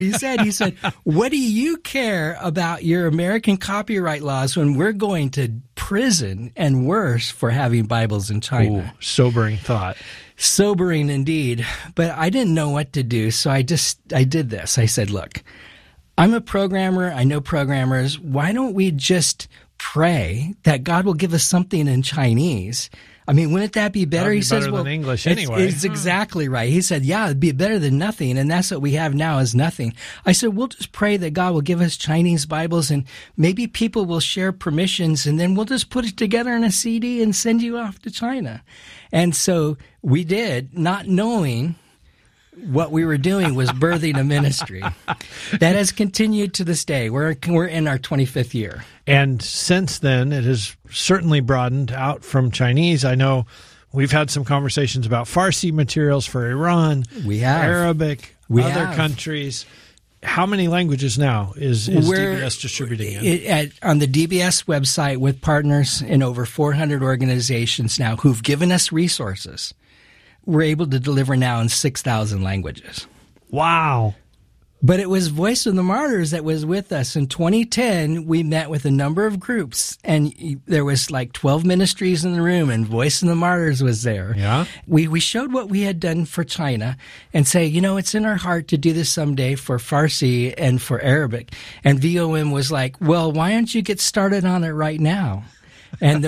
He said, what do you care about your American copyright laws when we're going to prison and worse for having Bibles in China? Ooh, sobering thought. Sobering indeed. But I didn't know what to do, so I did this. I said, look, I'm a programmer. I know programmers. Why don't we just pray that God will give us something in Chinese? I mean, wouldn't that be better? He says, well, than English anyway. It's exactly right. He said, yeah, it'd be better than nothing. And that's what we have now is nothing. I said, we'll just pray that God will give us Chinese Bibles and maybe people will share permissions and then we'll just put it together in a CD and send you off to China. And so we did, not knowing what we were doing was birthing a ministry that has continued to this day. We're in our 25th year. And since then, it has certainly broadened out from Chinese. I know we've had some conversations about Farsi materials for Iran. We have. Arabic, other countries. How many languages now is DBS distributing in? On the DBS website with partners in over 400 organizations now who've given us resources. We're able to deliver now in 6,000 languages. Wow. But it was Voice of the Martyrs that was with us. In 2010, we met with a number of groups, and there was like 12 ministries in the room, and Voice of the Martyrs was there. Yeah. We showed what we had done for China and say, it's in our heart to do this someday for Farsi and for Arabic. And VOM was like, well, why don't you get started on it right now? And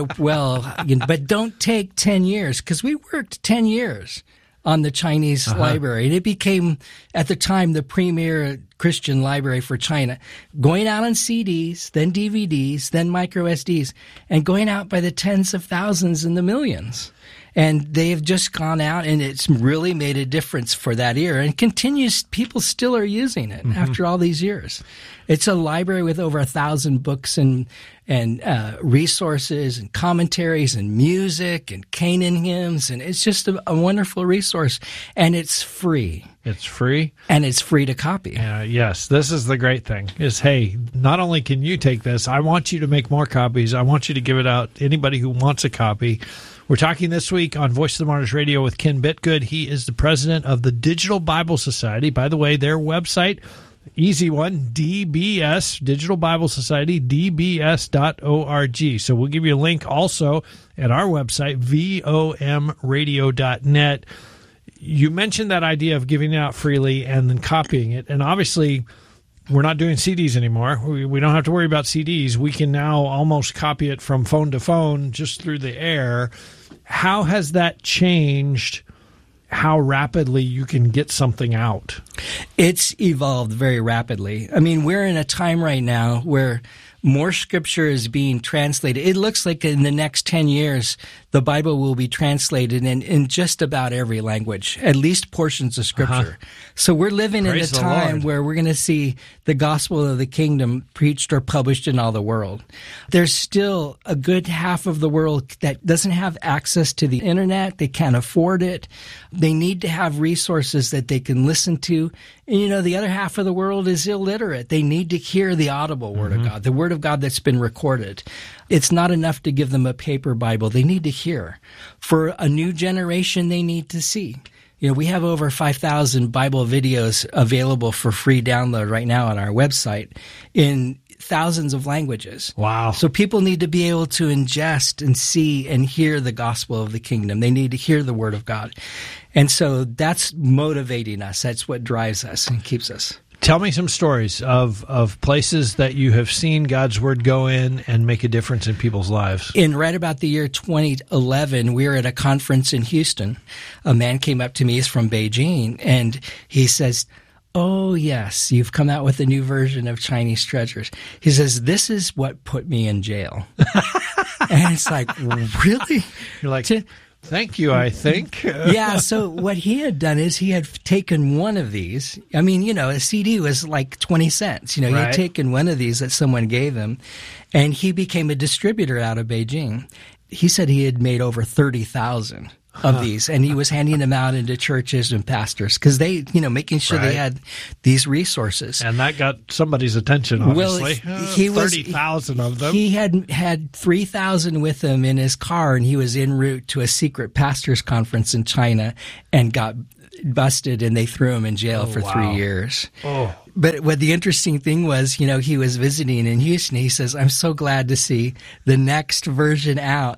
but don't take 10 years, because we worked 10 years on the Chinese library. And it became, at the time, the premier Christian library for China, going out on CDs, then DVDs, then micro SDs, and going out by the tens of thousands and the millions. And they've just gone out, and it's really made a difference for that era. And continues, people still are using it after all these years. It's a library with over 1,000 books and resources and commentaries and music and Canaan hymns. And it's just a wonderful resource. And it's free. It's free? And it's free to copy. Yes, this is the great thing, is, hey, not only can you take this, I want you to make more copies. I want you to give it out to anybody who wants a copy. We're talking this week on Voice of the Martyrs Radio with Ken Bitgood. He is the president of the Digital Bible Society. By the way, their website, easy one, DBS, Digital Bible Society, dbs.org. So we'll give you a link also at our website, vomradio.net. You mentioned that idea of giving it out freely and then copying it, and obviously we're not doing CDs anymore. We don't have to worry about CDs. We can now almost copy it from phone to phone just through the air. How has that changed how rapidly you can get something out? It's evolved very rapidly. I mean, we're in a time right now where more scripture is being translated. It looks like in the next 10 years, the Bible will be translated in just about every language, at least portions of scripture. So we're living in a time where we're going to see the gospel of the kingdom preached or published in all the world. There's still a good half of the world that doesn't have access to the internet. They can't afford it. They need to have resources that they can listen to. And, the other half of the world is illiterate. They need to hear the audible word of God, the word of God that's been recorded. It's not enough to give them a paper Bible. They need to hear. For a new generation, they need to see. We have over 5,000 Bible videos available for free download right now on our website in thousands of languages. Wow. So people need to be able to ingest and see and hear the gospel of the kingdom. They need to hear the word of God. And so that's motivating us. That's what drives us and keeps us. Tell me some stories of places that you have seen God's word go in and make a difference in people's lives. In right about the year 2011, we were at a conference in Houston. A man came up to me, he's from Beijing, and he says, "Oh, yes, you've come out with a new version of Chinese Treasures." He says, "This is what put me in jail." And it's like, really? You're like, thank you, I think. Yeah, so what he had done is he had taken one of these. I mean, a CD was like 20 cents. He had taken one of these that someone gave him, and he became a distributor out of Beijing. He said he had made over 30,000 of these, and he was handing them out into churches and pastors because they, making sure they had these resources. And that got somebody's attention, obviously. Well, 30,000 of them. He had 3,000 with him in his car, and he was en route to a secret pastors conference in China and got busted and they threw him in jail for 3 years. Oh. But what the interesting thing was, he was visiting in Houston. He says, I'm so glad to see the next version out.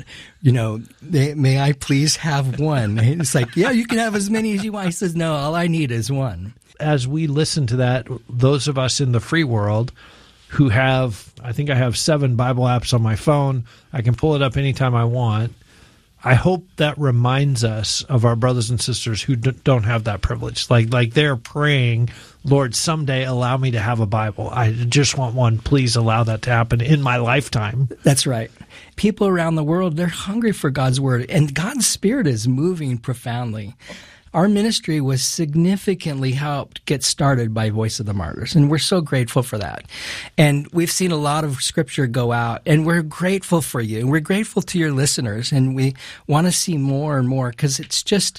May I please have one? And it's like, yeah, you can have as many as you want. He says, no, all I need is one. As we listen to that, those of us in the free world who I think I have 7 Bible apps on my phone. I can pull it up anytime I want. I hope that reminds us of our brothers and sisters who don't have that privilege. Like they're praying, Lord, someday allow me to have a Bible. I just want one. Please allow that to happen in my lifetime. That's right. People around the world, they're hungry for God's word, and God's Spirit is moving profoundly. Our ministry was significantly helped get started by Voice of the Martyrs, and we're so grateful for that. And we've seen a lot of scripture go out, and we're grateful for you, and we're grateful to your listeners, and we want to see more and more because it's just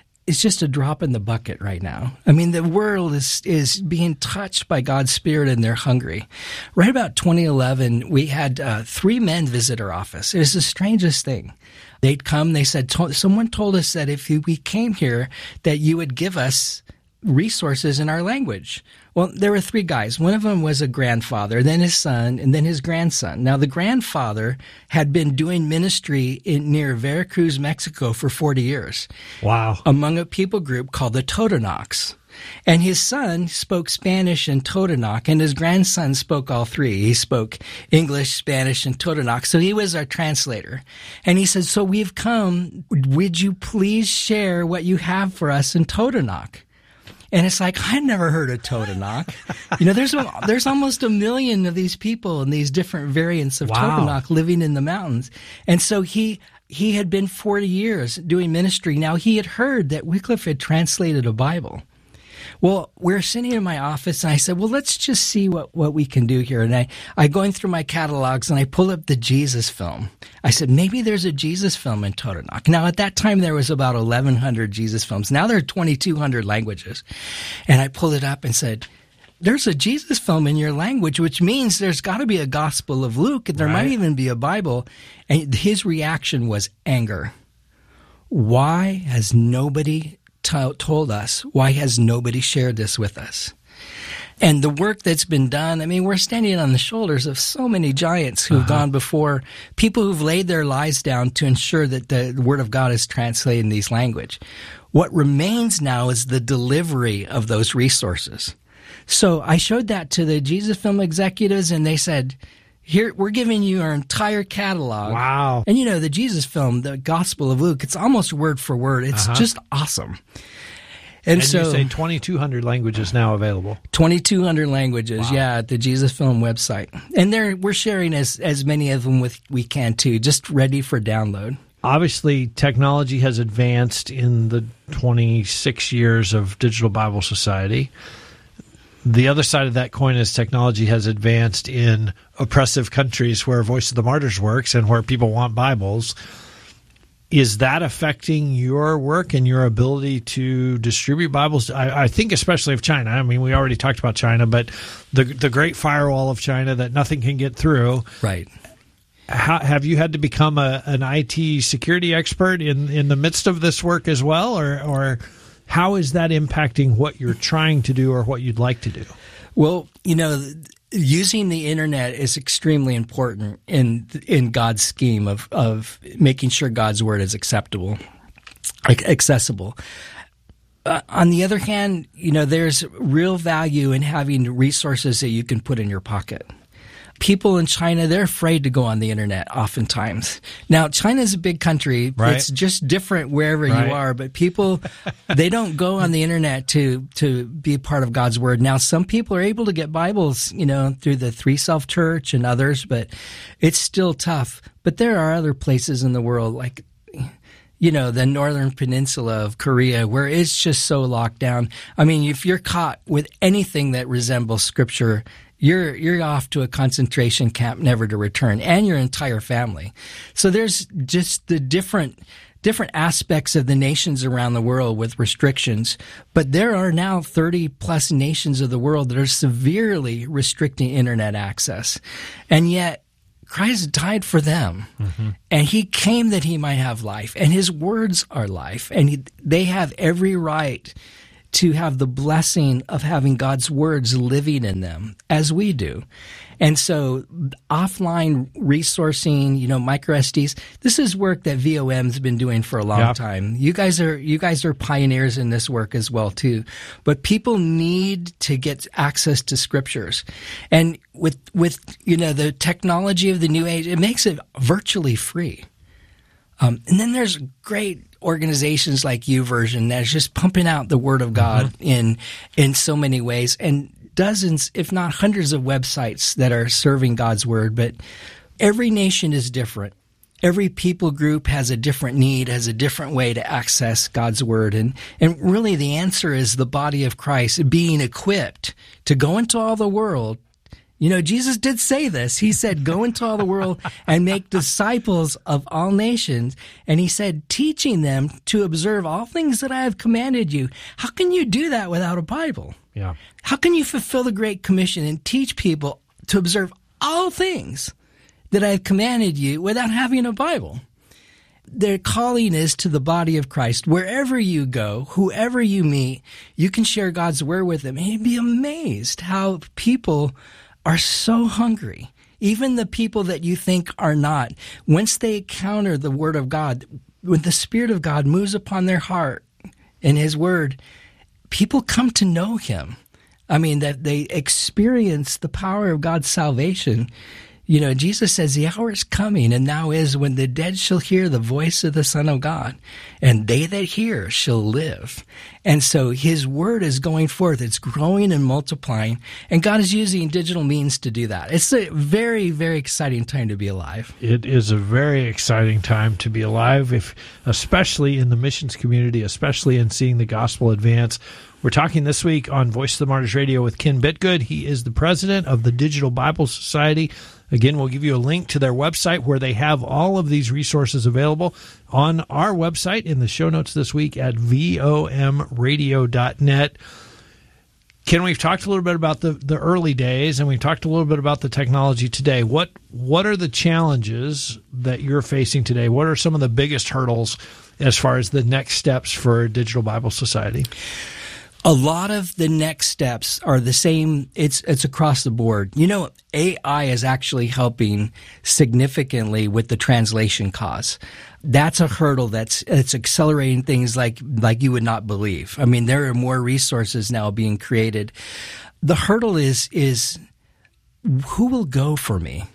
a drop in the bucket right now. I mean, the world is being touched by God's Spirit, and they're hungry. Right about 2011, we had 3 men visit our office. It was the strangest thing. They'd come, they said, someone told us that if we came here, that you would give us resources in our language. Well, there were 3 guys. One of them was a grandfather, then his son, and then his grandson. Now, the grandfather had been doing ministry near Veracruz, Mexico for 40 years. Wow. Among a people group called the Totonacs. And his son spoke Spanish and Totonac, and his grandson spoke all 3. He spoke English, Spanish, and Totonac. So he was our translator. And he said, so we've come. Would you please share what you have for us in Totonac? And it's like, I never heard of Totonac. There's almost 1 million of these people and these different variants of Totonac living in the mountains. And so he had been 40 years doing ministry. Now, he had heard that Wycliffe had translated a Bible. Well, we're sitting in my office, and I said, well, let's just see what we can do here. And I going through my catalogs, and I pull up the Jesus film. I said, maybe there's a Jesus film in Totonac. Now, at that time, there was about 1,100 Jesus films. Now there are 2,200 languages. And I pulled it up and said, there's a Jesus film in your language, which means there's got to be a Gospel of Luke, and there might even be a Bible. And his reaction was anger. Why has nobody told us? Why has nobody shared this with us? And the work that's been done, I mean, we're standing on the shoulders of so many giants who've gone before, people who've laid their lives down to ensure that the Word of God is translated in these language. What remains now is the delivery of those resources. So I showed that to the Jesus Film executives, and they said, here, we're giving you our entire catalog. Wow. And the Jesus Film, the Gospel of Luke, it's almost word for word. It's just awesome. And so you say 2,200 languages now available. 2,200 languages, at the Jesus Film website. And we're sharing as many of them we can too, just ready for download. Obviously, technology has advanced in the 26 years of Digital Bible Society. The other side of that coin is technology has advanced in oppressive countries where Voice of the Martyrs works and where people want Bibles. Is that affecting your work and your ability to distribute Bibles? I think especially of China. I mean, we already talked about China, but the great firewall of China that nothing can get through. Right. Have you had to become an IT security expert in the midst of this work as well, or how is that impacting what you're trying to do or what you'd like to do? Well, using the internet is extremely important in God's scheme of making sure God's word is accessible. On the other hand, there's real value in having resources that you can put in your pocket. People in China, they're afraid to go on the internet oftentimes. Now, China's a big country. Right. It's just different wherever you are, but people, they don't go on the internet to be part of God's word. Now, some people are able to get Bibles, through the Three Self Church and others, but it's still tough. But there are other places in the world like the northern peninsula of Korea, where it's just so locked down. I mean, if you're caught with anything that resembles Scripture, you're off to a concentration camp never to return, and your entire family. So there's just the different aspects of the nations around the world with restrictions. But there are now 30-plus nations of the world that are severely restricting internet access. And yet, Christ died for them, and he came that he might have life, and his words are life, and they have every right to have the blessing of having God's words living in them as we do. And so offline resourcing, micro SDs, this is work that VOM's been doing for a long time. You guys are pioneers in this work as well too. But people need to get access to scriptures. And with the technology of the new age, it makes it virtually free. And then there's great organizations like YouVersion that's just pumping out the Word of God in so many ways, and dozens, if not hundreds of websites that are serving God's Word. But every nation is different. Every people group has a different need, has a different way to access God's Word. And really the answer is the body of Christ being equipped to go into all the world. Jesus did say this. He said, go into all the world and make disciples of all nations. And he said, teaching them to observe all things that I have commanded you. How can you do that without a Bible? Yeah. How can you fulfill the Great Commission and teach people to observe all things that I have commanded you without having a Bible? Their calling is to the body of Christ. Wherever you go, whoever you meet, you can share God's Word with them. And you'd be amazed how people are so hungry. Even the people that you think are not, once they encounter the Word of God, when the Spirit of God moves upon their heart in His Word, people come to know Him. I mean, that they experience the power of God's salvation. Jesus says, the hour is coming, and now is, when the dead shall hear the voice of the Son of God, and they that hear shall live. And so His Word is going forth. It's growing and multiplying, and God is using digital means to do that. It's a very, very exciting time to be alive. It is a very exciting time to be alive, especially in the missions community, especially in seeing the gospel advance. We're talking this week on Voice of the Martyrs Radio with Ken Bitgood. He is the president of the Digital Bible Society. Again, we'll give you a link to their website where they have all of these resources available on our website in the show notes this week at vomradio.net. Ken, we've talked a little bit about the early days, and we've talked a little bit about the technology today. What are the challenges that you're facing today? What are some of the biggest hurdles as far as the next steps for Digital Bible Society? A lot of the next steps are the same. It's across the board. AI is actually helping significantly with the translation cause. That's a hurdle it's accelerating things like you would not believe. I mean, there are more resources now being created. The hurdle is who will go for me?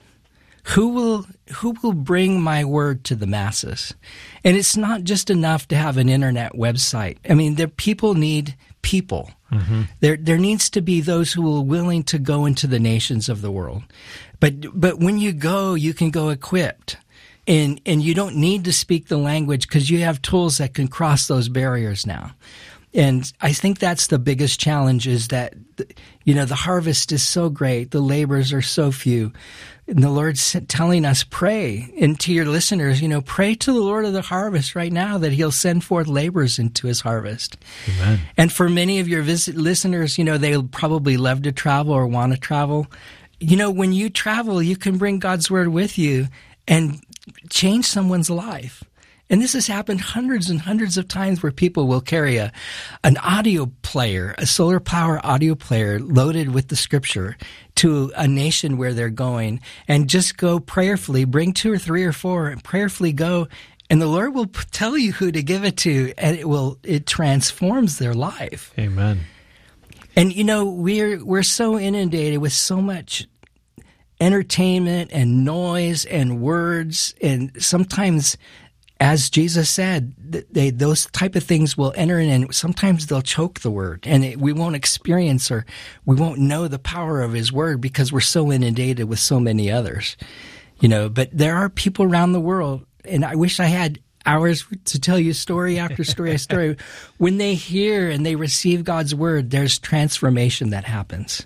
Who will bring my word to the masses? And it's not just enough to have an internet website. I mean, people need people. Mm-hmm. There needs to be those who are willing to go into the nations of the world. But when you go, you can go equipped. And you don't need to speak the language because you have tools that can cross those barriers now. And I think that's the biggest challenge is that, the harvest is so great. The laborers are so few. And the Lord's telling us, pray. And to your listeners, pray to the Lord of the harvest right now that He'll send forth laborers into His harvest. Amen. And for many of your listeners, they'll probably love to travel or want to travel. When you travel, you can bring God's Word with you and change someone's life. And this has happened hundreds and hundreds of times where people will carry an audio player, a solar power audio player loaded with the Scripture to a nation where they're going and just go prayerfully, bring 2 or 3 or 4 and prayerfully go. And the Lord will tell you who to give it to, and it transforms their life. Amen. And we're so inundated with so much entertainment and noise and words, and sometimes, as Jesus said, those type of things will enter in, and sometimes they'll choke the word, and we won't experience or we won't know the power of His word because we're so inundated with so many others. But there are people around the world, and I wish I had hours to tell you story after story after story. When they hear and they receive God's word, there's transformation that happens.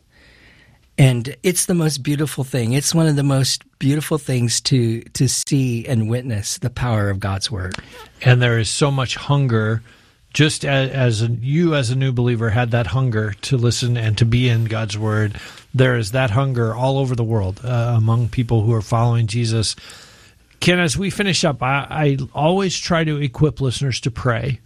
And it's the most beautiful thing. It's one of the most beautiful things to see and witness the power of God's Word. And there is so much hunger, just as you as a new believer had that hunger to listen and to be in God's Word. There is that hunger all over the world among people who are following Jesus. Ken, as we finish up, I always try to equip listeners to pray.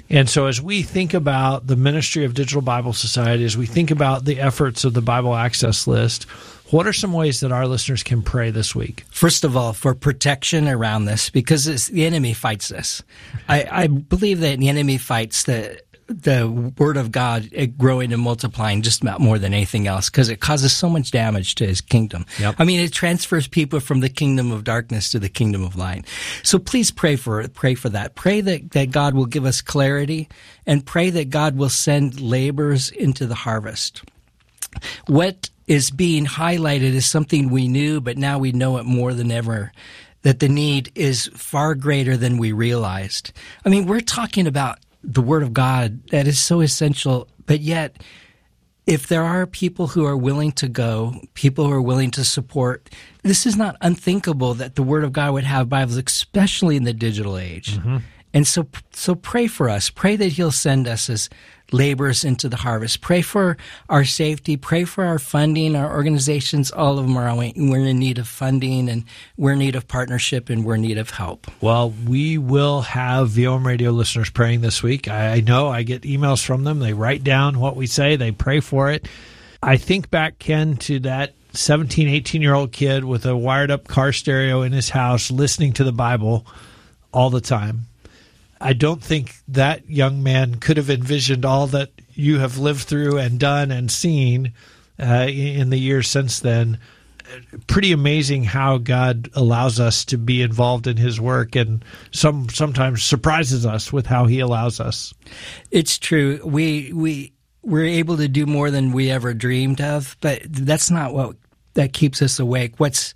And so as we think about the ministry of Digital Bible Society, as we think about the efforts of the Bible Access List, what are some ways that our listeners can pray this week? First of all, for protection around this, because the enemy fights this. I believe that the enemy fights the Word of God growing and multiplying just about more than anything else, because it causes so much damage to his kingdom. Yep. I mean, it transfers people from the kingdom of darkness to the kingdom of light. So please pray for it. Pray for that. Pray that God will give us clarity, and pray that God will send laborers into the harvest. What is being highlighted is something we knew, but now we know it more than ever, that the need is far greater than we realized. I mean, we're talking about the Word of God that is so essential, but yet if there are people who are willing to go, people who are willing to support, this is not unthinkable that the Word of God would have Bibles, especially in the digital age. Mm-hmm. And so pray for us. Pray that He'll send us as laborers into the harvest. Pray for our safety. Pray for our funding. Our organizations, all of them we're in need of funding, and we're in need of partnership, and we're in need of help. Well, we will have VOM Radio listeners praying this week. I know I get emails from them. They write down what we say. They pray for it. I think back, Ken, to that 17, 18-year-old kid with a wired-up car stereo in his house listening to the Bible all the time. I don't think that young man could have envisioned all that you have lived through and done and seen in the years since then. Pretty amazing how God allows us to be involved in His work, and sometimes surprises us with how He allows us. It's true. We're able to do more than we ever dreamed of, but that's not what that keeps us awake.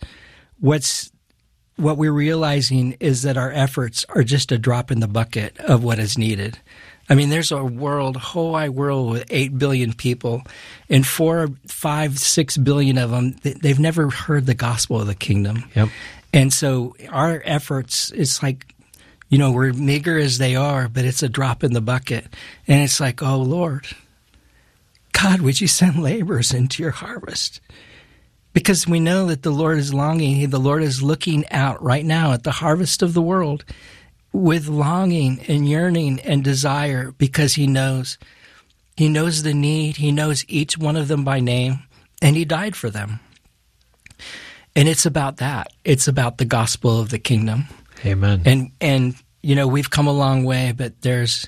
What we're realizing is that our efforts are just a drop in the bucket of what is needed. I mean, there's a whole wide world with 8 billion people, and 4, 5, 6 billion of them, they've never heard the gospel of the kingdom. Yep. And so our efforts, it's like, we're meager as they are, but it's a drop in the bucket. And it's like, oh, Lord, God, would you send laborers into your harvest? Because we know that the Lord is longing. The Lord is looking out right now at the harvest of the world with longing and yearning and desire, because He knows. He knows the need. He knows each one of them by name, and He died for them. And it's about that. It's about the gospel of the kingdom. Amen. And we've come a long way, but there's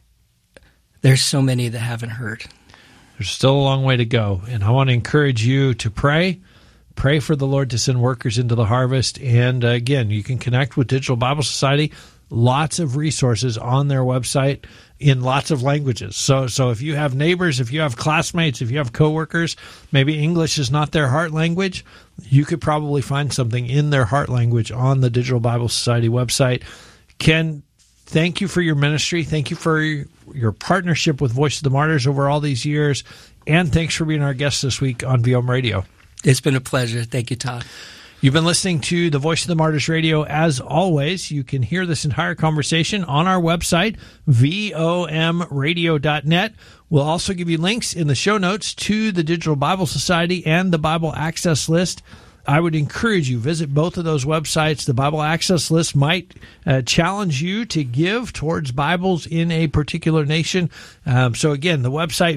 so many that haven't heard. There's still a long way to go, and I want to encourage you to pray. Pray for the Lord to send workers into the harvest. And again, you can connect with Digital Bible Society. Lots of resources on their website in lots of languages. So if you have neighbors, if you have classmates, if you have coworkers, maybe English is not their heart language, you could probably find something in their heart language on the Digital Bible Society website. Ken, thank you for your ministry. Thank you for your partnership with Voice of the Martyrs over all these years. And thanks for being our guest this week on VOM Radio. It's been a pleasure. Thank you, Todd. You've been listening to the Voice of the Martyrs Radio. As always, you can hear this entire conversation on our website, vomradio.net. We'll also give you links in the show notes to the Digital Bible Society and the Bible Access List. I would encourage you, visit both of those websites. The Bible Access List might challenge you to give towards Bibles in a particular nation. So again, the website,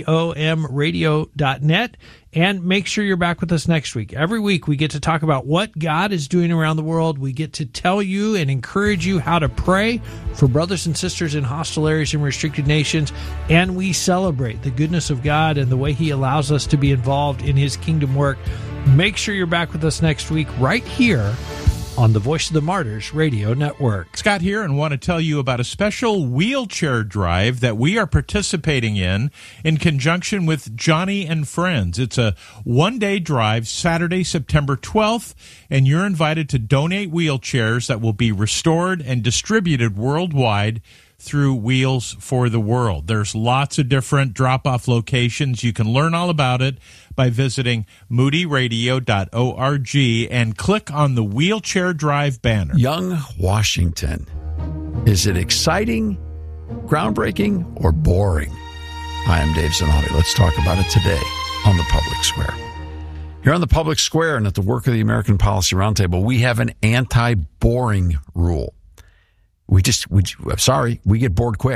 vomradio.net. And make sure you're back with us next week. Every week we get to talk about what God is doing around the world. We get to tell you and encourage you how to pray for brothers and sisters in hostile areas and restricted nations. And we celebrate the goodness of God and the way He allows us to be involved in His kingdom work. Make sure you're back with us next week right here on the Voice of the Martyrs Radio Network. Scott here, and want to tell you about a special wheelchair drive that we are participating in conjunction with Johnny and Friends. It's a one-day drive, Saturday, September 12th, and you're invited to donate wheelchairs that will be restored and distributed worldwide through Wheels for the World. There's lots of different drop-off locations. You can learn all about it by visiting moodyradio.org and click on the Wheelchair Drive banner. Young Washington. Is it exciting, groundbreaking, or boring? Hi, I'm Dave Zanotti. Let's talk about it today on the Public Square. Here on the Public Square and at the Work of the American Policy Roundtable, we have an anti-boring rule. We get bored quick.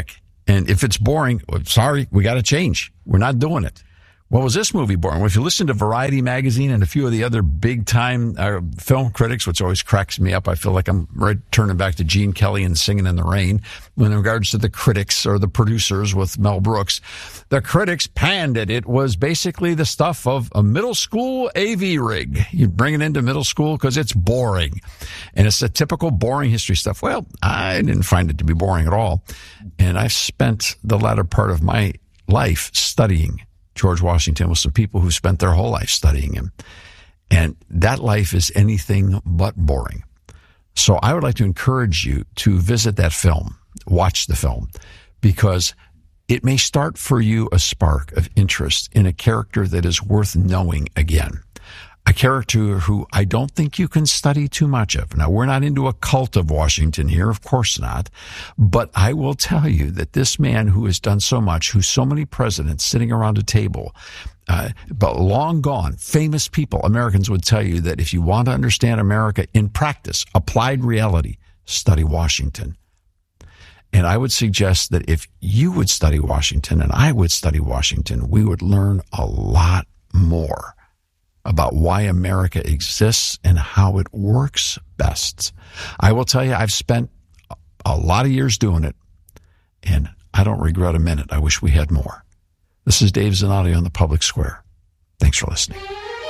And if it's boring, sorry, we got to change. We're not doing it. Well, was this movie boring? Well, if you listen to Variety magazine and a few of the other big-time film critics, which always cracks me up, I feel like I'm turning back to Gene Kelly and Singing in the Rain. In regards to the critics or the producers with Mel Brooks, the critics panned it. It was basically the stuff of a middle school AV rig. You bring it into middle school because it's boring. And it's the typical boring history stuff. Well, I didn't find it to be boring at all. And I've spent the latter part of my life studying George Washington with some people who spent their whole life studying him. And that life is anything but boring. So I would like to encourage you to visit that film, watch the film, because it may start for you a spark of interest in a character that is worth knowing again. A character who I don't think you can study too much of. Now, we're not into a cult of Washington here, of course not. But I will tell you that this man who has done so much, who's so many presidents sitting around a table, but long gone, famous people, Americans would tell you that if you want to understand America in practice, applied reality, study Washington. And I would suggest that if you would study Washington and I would study Washington, we would learn a lot more about why America exists and how it works best. I will tell you, I've spent a lot of years doing it, and I don't regret a minute. I wish we had more. This is Dave Zanotti on the Public Square. Thanks for listening.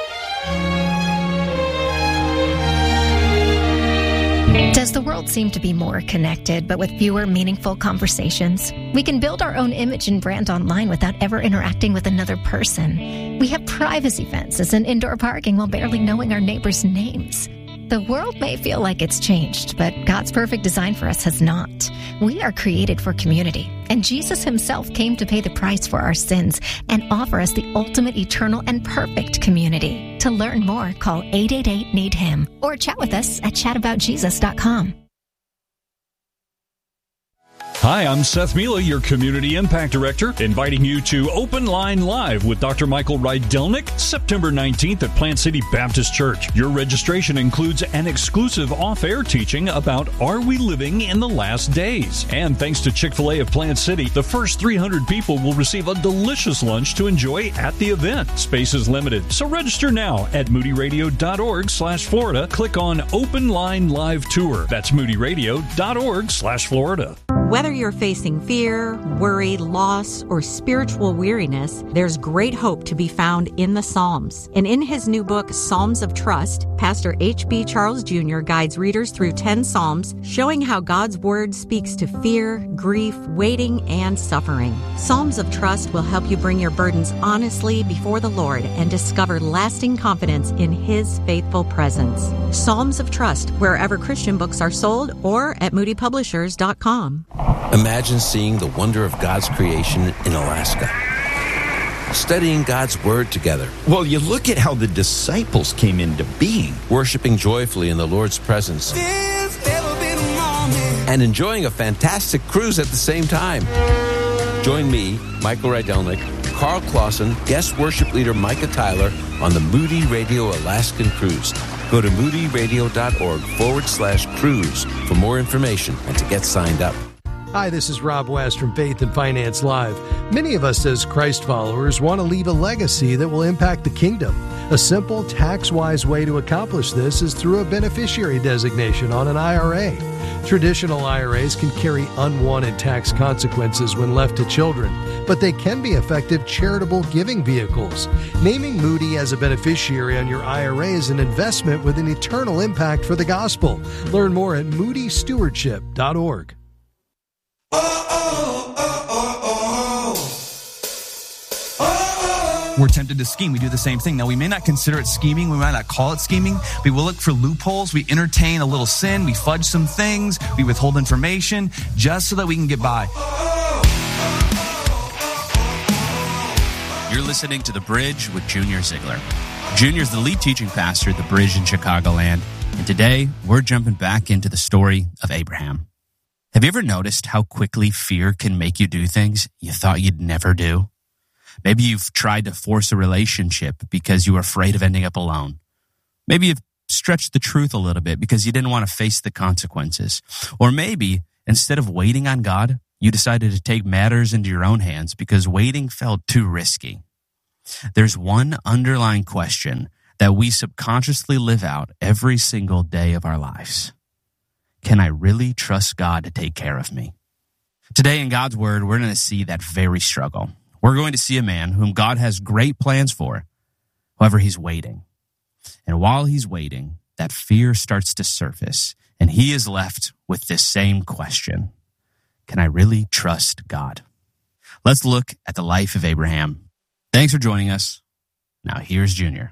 Does the world seem to be more connected, but with fewer meaningful conversations? We can build our own image and brand online without ever interacting with another person. We have privacy fences and indoor parking while barely knowing our neighbors' names. The world may feel like it's changed, but God's perfect design for us has not. We are created for community, and Jesus himself came to pay the price for our sins and offer us the ultimate, eternal, and perfect community. To learn more, call 888-NEED-HIM or chat with us at chataboutjesus.com. Hi, I'm Seth Mila, your Community Impact Director, inviting you to Open Line Live with Dr. Michael Rydelnik, September 19th at Plant City Baptist Church. Your registration includes an exclusive off-air teaching about Are We Living in the Last Days? And thanks to Chick-fil-A of Plant City, the first 300 people will receive a delicious lunch to enjoy at the event. Space is limited, so register now at moodyradio.org/Florida. Click on Open Line Live Tour. That's moodyradio.org/Florida. Whether you're facing fear, worry, loss, or spiritual weariness, there's great hope to be found in the Psalms. And in his new book, Psalms of Trust, Pastor H.B. Charles Jr. guides readers through 10 Psalms, showing how God's Word speaks to fear, grief, waiting, and suffering. Psalms of Trust will help you bring your burdens honestly before the Lord and discover lasting confidence in His faithful presence. Psalms of Trust, wherever Christian books are sold or at moodypublishers.com. Imagine seeing the wonder of God's creation in Alaska. Studying God's Word together. Well, you look at how the disciples came into being. Worshiping joyfully in the Lord's presence. And enjoying a fantastic cruise at the same time. Join me, Michael Rydelnik, Carl Clausen, guest worship leader Micah Tyler on the Moody Radio Alaskan Cruise. Go to moodyradio.org/cruise for more information and to get signed up. Hi, this is Rob West from Faith and Finance Live. Many of us as Christ followers want to leave a legacy that will impact the kingdom. A simple, tax-wise way to accomplish this is through a beneficiary designation on an IRA. Traditional IRAs can carry unwanted tax consequences when left to children, but they can be effective charitable giving vehicles. Naming Moody as a beneficiary on your IRA is an investment with an eternal impact for the gospel. Learn more at moodystewardship.org. We're tempted to scheme. We do the same thing. Now, we may not consider it scheming. We might not call it scheming. We will look for loopholes. We entertain a little sin. We fudge some things. We withhold information just so that we can get by. You're listening to The Bridge with Junior Ziegler. Junior's the lead teaching pastor at The Bridge in Chicagoland. And today, we're jumping back into the story of Abraham. Have you ever noticed how quickly fear can make you do things you thought you'd never do? Maybe you've tried to force a relationship because you were afraid of ending up alone. Maybe you've stretched the truth a little bit because you didn't want to face the consequences. Or maybe instead of waiting on God, You decided to take matters into your own hands because waiting felt too risky. There's one underlying question that we subconsciously live out every single day of our lives. Can I really trust God to take care of me? Today in God's Word, we're going to see that very struggle. We're going to see a man whom God has great plans for. However, he's waiting. And while he's waiting, that fear starts to surface, and he is left with this same question. Can I really trust God? Let's look at the life of Abraham. Thanks for joining us. Now here's Junior.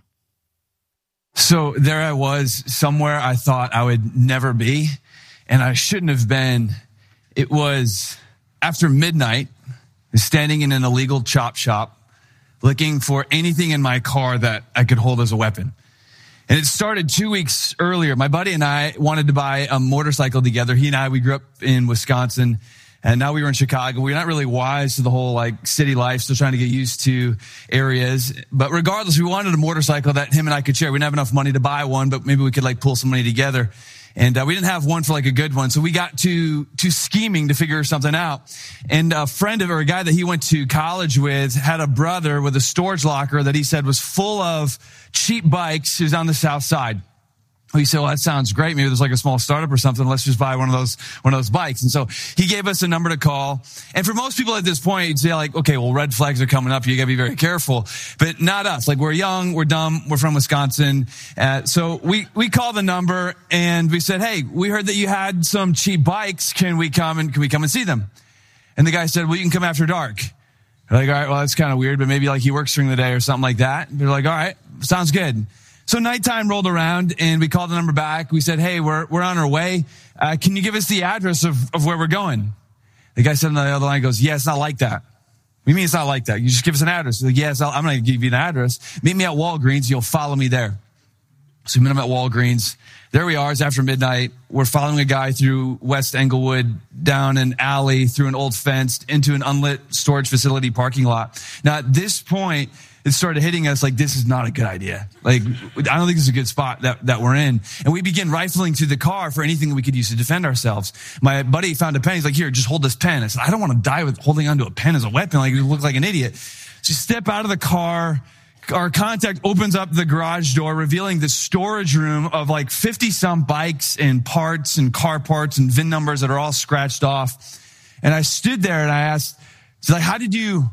So there I was, somewhere I thought I would never be, and I shouldn't have been. It was after midnight, standing in an illegal chop shop, looking for anything in my car that I could hold as a weapon. And it started 2 weeks earlier. My buddy and I wanted to buy a motorcycle together. He and I, we grew up in Wisconsin, and now we were in Chicago. We're not really wise to the whole city life, still trying to get used to areas. But regardless, we wanted a motorcycle that him and I could share. We didn't have enough money to buy one, but maybe we could pull some money together. And we didn't have one for a good one. So we got to scheming to figure something out. And a friend of, or a guy that he went to college with had a brother with a storage locker that he said was full of cheap bikes. He was on the south side. We said, well, that sounds great. Maybe there's a small startup or something. Let's just buy one of those bikes. And so he gave us a number to call. And for most people at this point, you'd say okay, well, red flags are coming up. You got to be very careful, but not us. We're young, we're dumb, we're from Wisconsin. So we called the number and we said, hey, we heard that you had some cheap bikes. Can we come and see them? And the guy said, well, you can come after dark. We're all right, well, that's kind of weird, but maybe he works during the day or something like that. They're all right, sounds good. So nighttime rolled around and we called the number back. We said, hey, we're on our way. Can you give us the address of where we're going? The guy said on the other line, goes, yeah, it's not like that. What do you mean it's not like that? You just give us an address. He's like, yes, I'm going to give you an address. Meet me at Walgreens. You'll follow me there. So we met him at Walgreens. There we are. It's after midnight. We're following a guy through West Englewood, down an alley, through an old fence, into an unlit storage facility parking lot. Now, at this point, it started hitting us this is not a good idea. I don't think this is a good spot that we're in. And we begin rifling through the car for anything that we could use to defend ourselves. My buddy found a pen. He's like, here, just hold this pen. I said, I don't want to die with holding onto a pen as a weapon. You look like an idiot. So step out of the car. Our contact opens up the garage door, revealing the storage room of 50-some bikes and parts and car parts and VIN numbers that are all scratched off. And I stood there and I asked, how did you,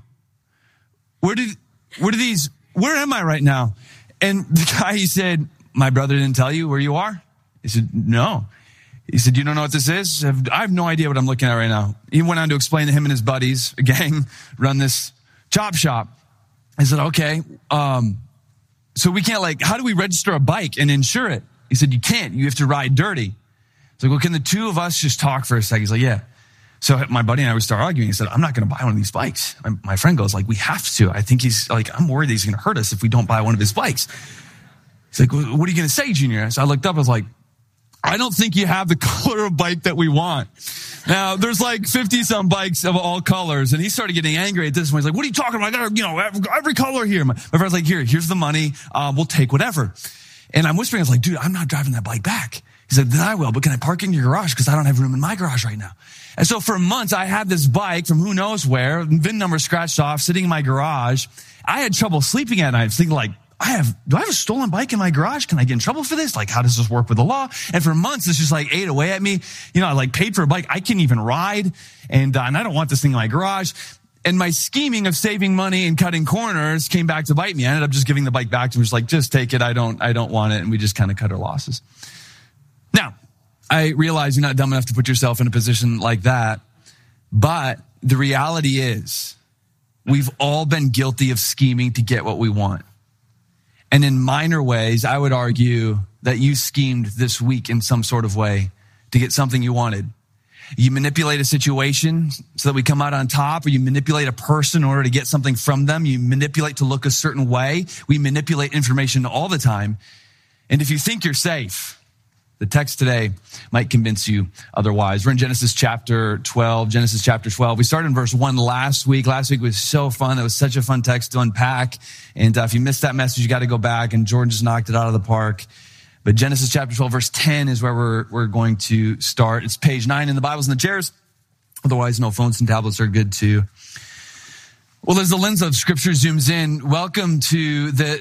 where am I right now? And the guy, he said, my brother didn't tell you where you are? He said, no. He said, you don't know what this is? I have no idea what I'm looking at right now. He went on to explain that him and his buddies, a gang, run this chop shop. I said, okay, so we can't how do we register a bike and insure it? He said, you can't, you have to ride dirty. I was like, well, can the two of us just talk for a second? He's like, yeah. So my buddy and I would start arguing. He said, I'm not going to buy one of these bikes. My friend goes, we have to. I think he's I'm worried he's going to hurt us if we don't buy one of his bikes. He's like, well, what are you going to say, Junior? So I looked up, I was like, I don't think you have the color of bike that we want. Now, there's 50-some bikes of all colors, and he started getting angry at this one. He's like, what are you talking about? I got, every color here. My friend's like, here's the money. We'll take whatever. And I'm whispering, I was like, dude, I'm not driving that bike back. He said, then I will, but can I park in your garage? Because I don't have room in my garage right now. And so for months, I had this bike from who knows where, VIN number scratched off, sitting in my garage. I had trouble sleeping at night, thinking do I have a stolen bike in my garage? Can I get in trouble for this? How does this work with the law? And for months, this just ate away at me. I paid for a bike I can't even ride. And I don't want this thing in my garage. And my scheming of saving money and cutting corners came back to bite me. I ended up just giving the bike back to him. Just take it. I don't want it. And we just kind of cut our losses. Now, I realize you're not dumb enough to put yourself in a position like that. But the reality is we've all been guilty of scheming to get what we want. And in minor ways, I would argue that you schemed this week in some sort of way to get something you wanted. You manipulate a situation so that we come out on top, or you manipulate a person in order to get something from them. You manipulate to look a certain way. We manipulate information all the time. And if you think you're safe, the text today might convince you otherwise. We're in Genesis chapter 12. We started in verse 1 last week. Last week was so fun. It was such a fun text to unpack. And if you missed that message, you got to go back. And Jordan just knocked it out of the park. But Genesis chapter 12, verse 10 is where we're going to start. It's page 9 in the Bibles and the chairs. Otherwise, no, phones and tablets are good too. Well, as the lens of Scripture zooms in, welcome to the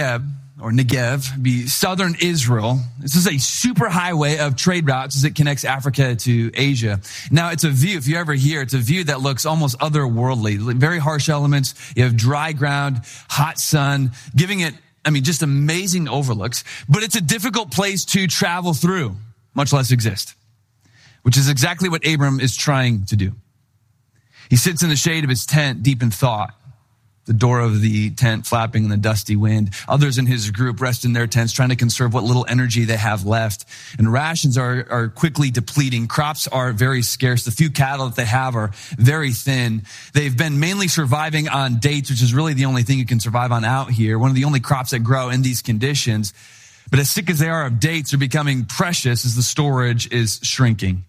Negev, be southern Israel. This is a super highway of trade routes as it connects Africa to Asia. Now, it's a view, if you're ever here, it's a view that looks almost otherworldly. Very harsh elements. You have dry ground, hot sun, giving it, just amazing overlooks. But it's a difficult place to travel through, much less exist, which is exactly what Abram is trying to do. He sits in the shade of his tent, deep in thought, the door of the tent flapping in the dusty wind. Others in his group rest in their tents, trying to conserve what little energy they have left. And rations are quickly depleting. Crops are very scarce. The few cattle that they have are very thin. They've been mainly surviving on dates, which is really the only thing you can survive on out here. One of the only crops that grow in these conditions. But as sick as they are of dates, they're becoming precious as the storage is shrinking.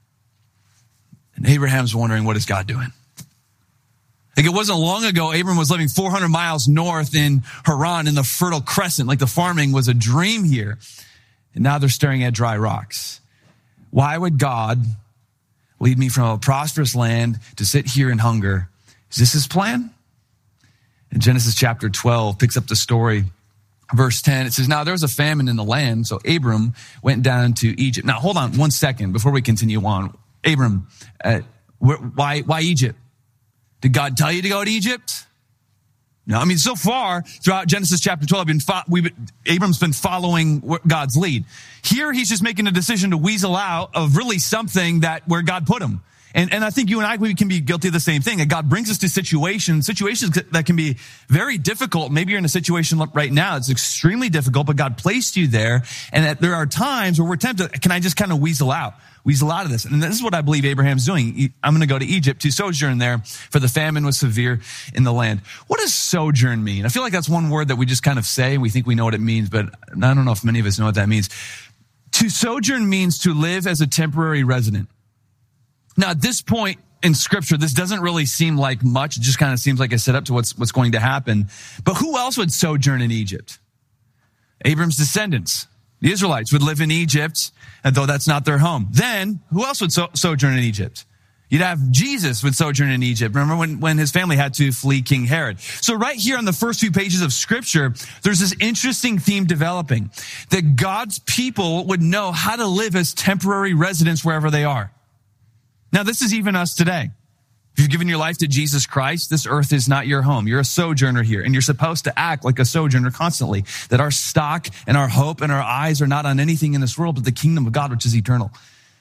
And Abraham's wondering, what is God doing? Like, it wasn't long ago, Abram was living 400 miles north in Haran in the Fertile Crescent. Like, the farming was a dream here. And now they're staring at dry rocks. Why would God lead me from a prosperous land to sit here in hunger? Is this his plan? In Genesis chapter 12 picks up the story. Verse 10, it says, now there was a famine in the land, so Abram went down to Egypt. Now, hold on 1 second before we continue on. Abram, why Egypt? Did God tell you to go to Egypt? No, so far throughout Genesis chapter 12, Abram's been following God's lead. Here, he's just making a decision to weasel out of really something where God put him. And I think you and I, we can be guilty of the same thing. That God brings us to situations that can be very difficult. Maybe you're in a situation right now that's extremely difficult, but God placed you there. And that there are times where we're tempted, can I just kind of weasel out of this? And this is what I believe Abraham's doing. I'm going to go to Egypt to sojourn there, for the famine was severe in the land. What does sojourn mean? I feel like that's one word that we just kind of say. We think we know what it means, but I don't know if many of us know what that means. To sojourn means to live as a temporary resident. Now, at this point in Scripture, this doesn't really seem like much. It just kind of seems like a setup to what's going to happen. But who else would sojourn in Egypt? Abram's descendants. The Israelites would live in Egypt, and though that's not their home. Then, who else would sojourn in Egypt? You'd have Jesus would sojourn in Egypt. Remember when his family had to flee King Herod. So right here on the first few pages of Scripture, there's this interesting theme developing, that God's people would know how to live as temporary residents wherever they are. Now, this is even us today. If you've given your life to Jesus Christ, this earth is not your home. You're a sojourner here, and you're supposed to act like a sojourner constantly, that our stock and our hope and our eyes are not on anything in this world, but the kingdom of God, which is eternal.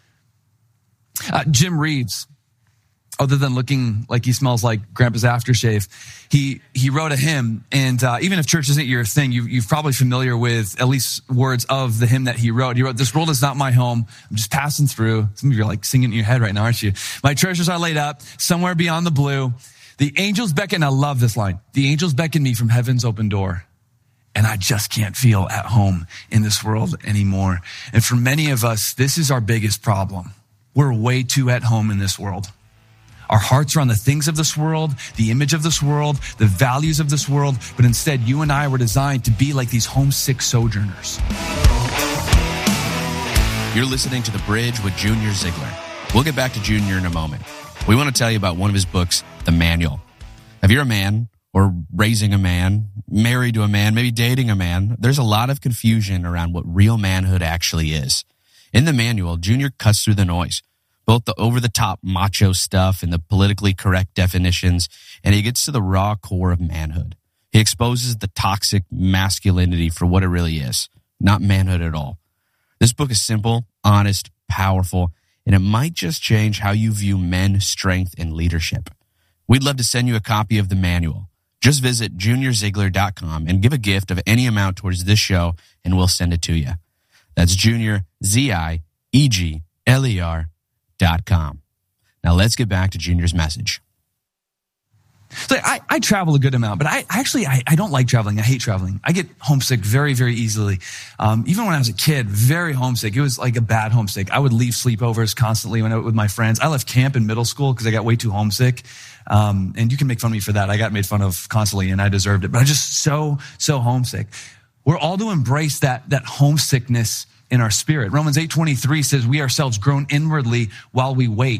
Jim Reeves, other than looking like he smells like Grandpa's aftershave, he wrote a hymn, and even if church isn't your thing, you're probably familiar with at least words of the hymn that he wrote. He wrote, "This world is not my home. I'm just passing through." Some of you are like singing in your head right now, aren't you? "My treasures are laid up somewhere beyond the blue. The angels beckon," I love this line, "the angels beckon me from heaven's open door. And I just can't feel at home in this world anymore." And for many of us, this is our biggest problem. We're way too at home in this world. Our hearts are on the things of this world, the image of this world, the values of this world, but instead you and I were designed to be like these homesick sojourners. You're listening to The Bridge with Junior Ziegler. We'll get back to Junior in a moment. We want to tell you about one of his books, The Manual. If you're a man, or raising a man, married to a man, maybe dating a man, there's a lot of confusion around what real manhood actually is. In The Manual, Junior cuts through the noise, both the over-the-top macho stuff and the politically correct definitions, and he gets to the raw core of manhood. He exposes the toxic masculinity for what it really is, not manhood at all. This book is simple, honest, powerful, and it might just change how you view men, strength, and leadership. We'd love to send you a copy of The Manual. Just visit juniorziegler.com and give a gift of any amount towards this show, and we'll send it to you. That's Junior, ZIEGLER.com. Now let's get back to Junior's message. So I travel a good amount, but I don't like traveling. I hate traveling. I get homesick very, very easily. Even when I was a kid, very homesick. It was like a bad homesick. I would leave sleepovers constantly when I was with my friends. I left camp in middle school because I got way too homesick. And you can make fun of me for that. I got made fun of constantly and I deserved it, but I was just so homesick. We're all to embrace that homesickness in our spirit. Romans 8:23 says, "We ourselves groan inwardly while we wait."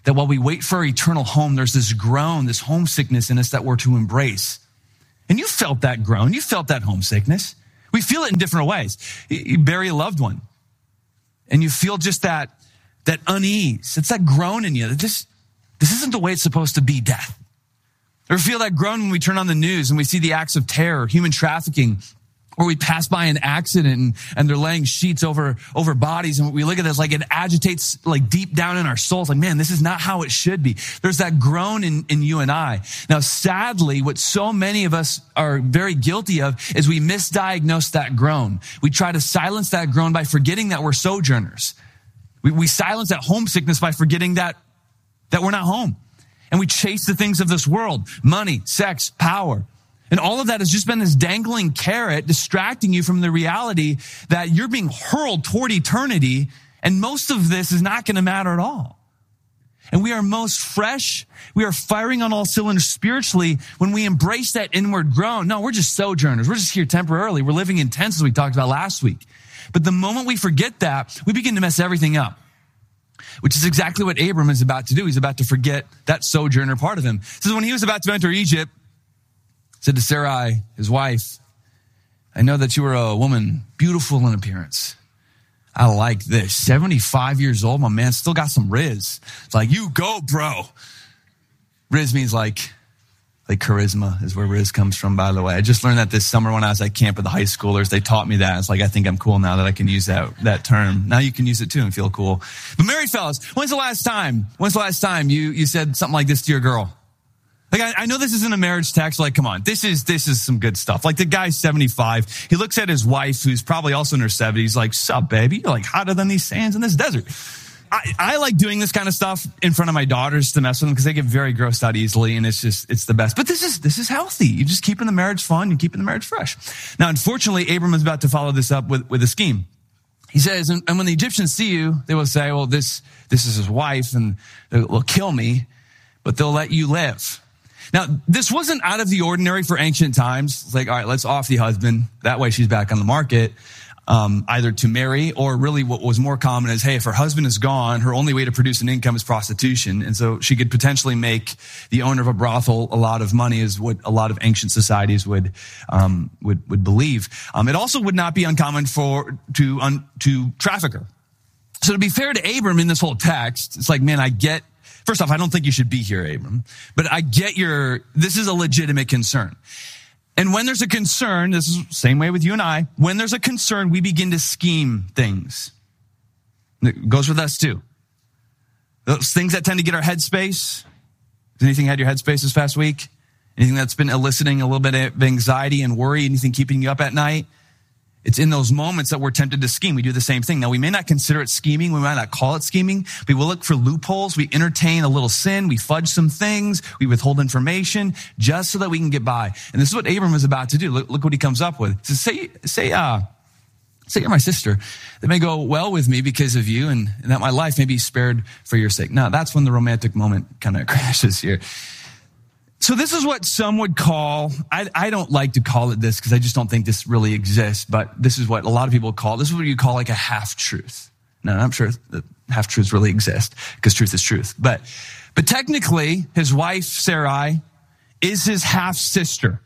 that while we wait for our eternal home, there's this groan, this homesickness in us that we're to embrace. And you felt that groan. You felt that homesickness. We feel it in different ways. You bury a loved one, and you feel just that unease. It's that groan in you. This isn't the way it's supposed to be, death. Or feel that groan when we turn on the news and we see the acts of terror, human trafficking, or we pass by an accident and they're laying sheets over bodies, and we look at this like it agitates like deep down in our souls. Like, man, this is not how it should be. There's that groan in you and I. Now, sadly, what so many of us are very guilty of is we misdiagnose that groan. We try to silence that groan by forgetting that we're sojourners. We silence that homesickness by forgetting that we're not home. And we chase the things of this world, money, sex, power. And all of that has just been this dangling carrot distracting you from the reality that you're being hurled toward eternity, and most of this is not going to matter at all. And we are most fresh, we are firing on all cylinders spiritually when we embrace that inward groan. No, we're just sojourners. We're just here temporarily. We're living in tents, as we talked about last week. But the moment we forget that, we begin to mess everything up, which is exactly what Abram is about to do. He's about to forget that sojourner part of him. So when he was about to enter Egypt, said to Sarai, his wife, I know that you are a woman beautiful in appearance. I like this. 75 years old, my man still got some riz. It's like, you go, bro. Riz means like charisma is where riz comes from, by the way. I just learned that this summer when I was at camp with the high schoolers. They taught me that. It's like, I think I'm cool now that I can use that term. Now you can use it too and feel cool. But married fellas, when's the last time you said something like this to your girl? Like, I know this isn't a marriage text. Like, come on, this is some good stuff. Like, the guy's 75. He looks at his wife, who's probably also in her 70s, like, sup, baby? You're like hotter than these sands in this desert. I like doing this kind of stuff in front of my daughters to mess with them because they get very grossed out easily, and it's the best. But this is healthy. You're just keeping the marriage fun. You're keeping the marriage fresh. Now, unfortunately, Abram is about to follow this up with a scheme. He says, and when the Egyptians see you, they will say, well, this is his wife, and they'll kill me, but they'll let you live. Now, this wasn't out of the ordinary for ancient times. It's like, all right, let's off the husband. That way she's back on the market, either to marry, or really what was more common is, hey, if her husband is gone, her only way to produce an income is prostitution. And so she could potentially make the owner of a brothel a lot of money, is what a lot of ancient societies would believe. It also would not be uncommon to traffic her. So to be fair to Abram in this whole text, it's like, man, first off, I don't think you should be here, Abram, but I get this is a legitimate concern. And when there's a concern, this is the same way with you and I, when there's a concern, we begin to scheme things. It goes with us too. Those things that tend to get our headspace. Has anything had your headspace this past week? Anything that's been eliciting a little bit of anxiety and worry? Anything keeping you up at night? It's in those moments that we're tempted to scheme. We do the same thing. Now, we may not consider it scheming. We might not call it scheming, but we'll look for loopholes. We entertain a little sin. We fudge some things. We withhold information just so that we can get by. And this is what Abram is about to do. Look what he comes up with. He says, say you're my sister. That may go well with me because of you, and that my life may be spared for your sake. Now, that's when the romantic moment kind of crashes here. So this is what some would call, I don't like to call it this because I just don't think this really exists, but this is what a lot of people call, this is what you call like a half-truth. Now, I'm sure that half-truths really exist because truth is truth. But technically, his wife, Sarai, is his half-sister.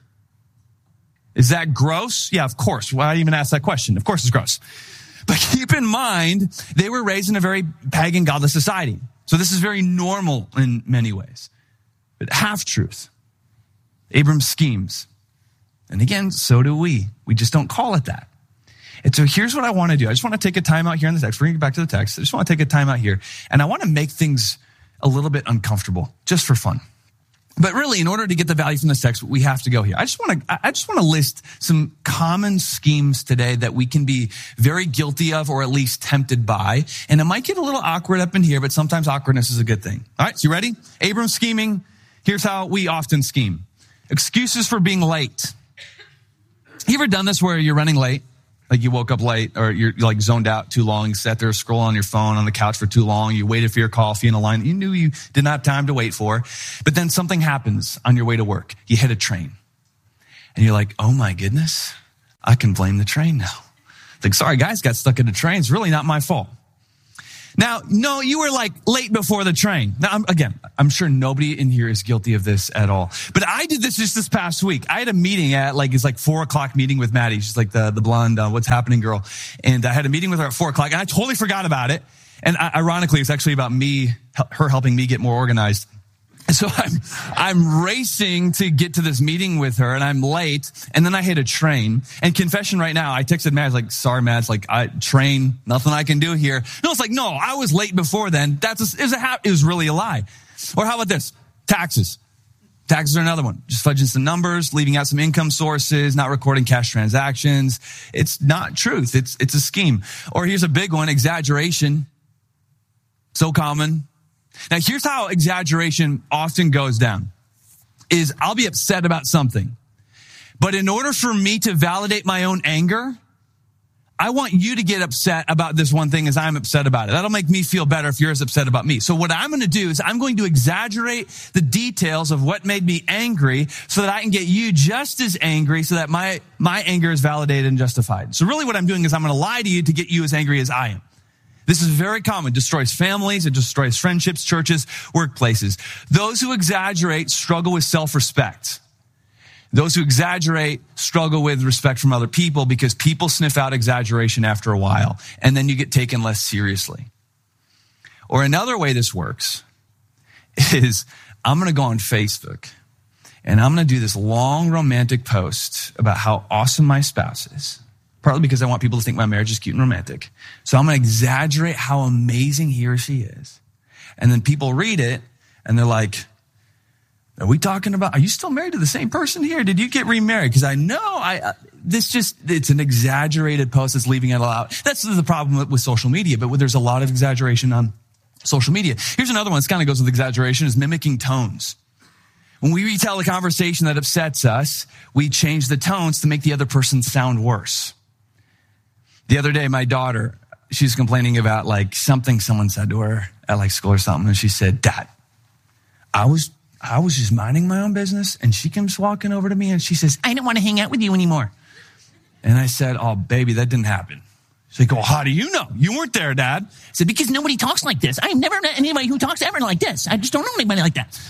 Is that gross? Yeah, of course. Why even ask that question? Of course it's gross. But keep in mind, they were raised in a very pagan, godless society. So this is very normal in many ways. But half-truth. Abram schemes. And again, so do we. We just don't call it that. And so here's what I want to do. I just want to take a time out here in the text. We're going to get back to the text. I just want to take a time out here. And I want to make things a little bit uncomfortable, just for fun. But really, in order to get the value from this text, we have to go here. I just want to list some common schemes today that we can be very guilty of, or at least tempted by. And it might get a little awkward up in here, but sometimes awkwardness is a good thing. All right, so you ready? Abram scheming. Here's how we often scheme. Excuses for being late. You ever done this where you're running late? Like you woke up late, or you're like zoned out too long. You sat there scrolling on your phone on the couch for too long. You waited for your coffee in a line that you knew you did not have time to wait for. But then something happens on your way to work. You hit a train. And you're like, oh my goodness, I can blame the train now. Like, sorry guys, got stuck in a train. It's really not my fault. Now, no, you were like late before the train. Now, I'm sure nobody in here is guilty of this at all. But I did this just this past week. I had a meeting at it's 4:00 meeting with Maddie. She's like the blonde, what's happening girl. And I had a meeting with her at 4:00 and I totally forgot about it. And ironically, it's actually about her helping me get more organized. So I'm racing to get to this meeting with her and I'm late and then I hit a train. And confession right now, I texted Matt, like, sorry, Matt, train, nothing I can do here. No, it's like, no, I was late before then. It was really a lie. Or how about this? Taxes. Taxes are another one. Just fudging some numbers, leaving out some income sources, not recording cash transactions. It's not truth. It's a scheme. Or here's a big one, exaggeration. So common. Now, here's how exaggeration often goes down, is I'll be upset about something. But in order for me to validate my own anger, I want you to get upset about this one thing as I'm upset about it. That'll make me feel better if you're as upset about me. So what I'm going to do is I'm going to exaggerate the details of what made me angry so that I can get you just as angry so that my anger is validated and justified. So really what I'm doing is I'm going to lie to you to get you as angry as I am. This is very common. It destroys families. It destroys friendships, churches, workplaces. Those who exaggerate struggle with self-respect. Those who exaggerate struggle with respect from other people because people sniff out exaggeration after a while, and then you get taken less seriously. Or another way this works is I'm going to go on Facebook, and I'm going to do this long romantic post about how awesome my spouse is. Partly because I want people to think my marriage is cute and romantic. So I'm going to exaggerate how amazing he or she is. And then people read it and they're like, are you still married to the same person here? Did you get remarried? Because I know it's an exaggerated post that's leaving it all out. That's the problem with social media, but there's a lot of exaggeration on social media. Here's another one. This kind of goes with exaggeration, is mimicking tones. When we retell a conversation that upsets us, we change the tones to make the other person sound worse. The other day, my daughter, she's complaining about something someone said to her at school or something. And she said, Dad, I was just minding my own business. And she comes walking over to me and she says, I don't want to hang out with you anymore. And I said, oh, baby, that didn't happen. She's like, well, how do you know? You weren't there, Dad. I said, because nobody talks like this. I've never met anybody who talks ever like this. I just don't know anybody like that.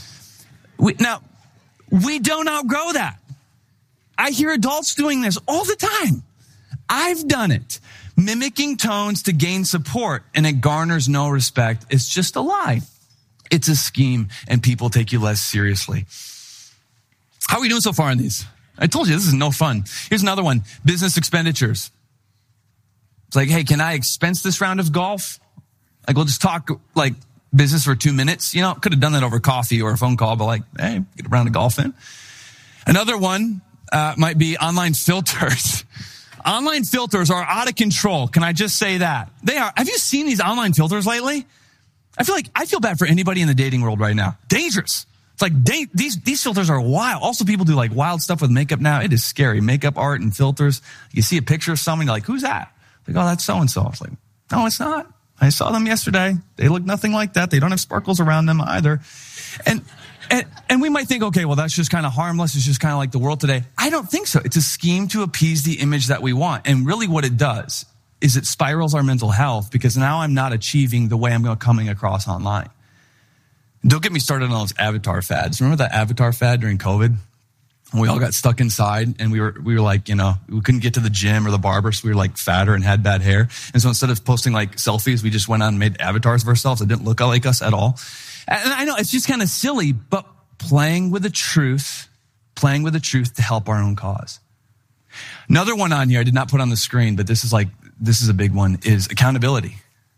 We don't outgrow that. I hear adults doing this all the time. I've done it. Mimicking tones to gain support, and it garners no respect. It's just a lie. It's a scheme, and people take you less seriously. How are we doing so far on these? I told you, this is no fun. Here's another one, business expenditures. It's like, hey, can I expense this round of golf? We'll just talk business for 2 minutes. Could have done that over coffee or a phone call, but hey, get a round of golf in. Another one might be online filters. Online filters are out of control. Can I just say that? They are. Have you seen these online filters lately? I feel bad for anybody in the dating world right now. Dangerous. It's these filters are wild. Also, people do wild stuff with makeup now. It is scary. Makeup art and filters. You see a picture of someone, you're like, who's that? Oh, that's so-and-so. It's like, no, it's not. I saw them yesterday. They look nothing like that. They don't have sparkles around them either. And we might think, okay, well, that's just kind of harmless. It's just kind of like the world today. I don't think so. It's a scheme to appease the image that we want. And really what it does is it spirals our mental health because now I'm not achieving the way I'm coming across online. Don't get me started on those avatar fads. Remember that avatar fad during COVID? We all got stuck inside and we were we couldn't get to the gym or the barber. So we were fatter and had bad hair. And so instead of posting selfies, we just went on and made avatars of ourselves that didn't look like us at all. And I know it's just kind of silly, but playing with the truth to help our own cause. Another one on here I did not put on the screen, but this is a big one, is accountability.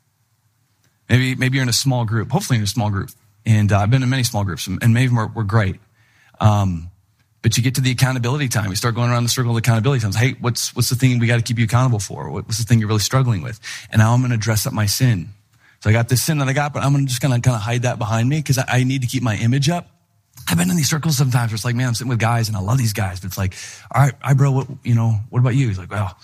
Maybe you're in a small group, hopefully in a small group. And I've been in many small groups and many of them were great. But you get to the accountability time. You start going around the circle of accountability times. Hey, what's the thing we got to keep you accountable for? What's the thing you're really struggling with? And now I'm going to dress up my sin. So I got this sin that I got, but I'm just going to kind of hide that behind me because I need to keep my image up. I've been in these circles sometimes where it's like, man, I'm sitting with guys and I love these guys, but it's like, all right, bro, what about you? He's like, well,